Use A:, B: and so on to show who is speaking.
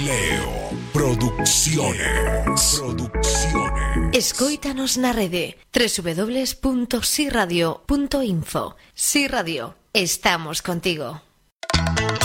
A: Leo Producciones.
B: Escóitanos na rede www.siradio.info. Si Radio, estamos contigo.